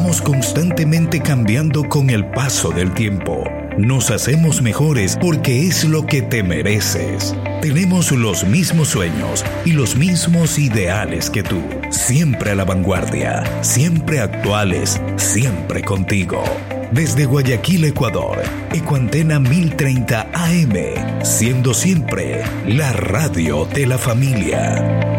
Estamos constantemente cambiando con el paso del tiempo. Nos hacemos mejores porque es lo que te mereces. Tenemos los mismos sueños y los mismos ideales que tú. Siempre a la vanguardia, siempre actuales, siempre contigo. Desde Guayaquil, Ecuador, Ecuantena 1030 AM, siendo siempre la radio de la familia.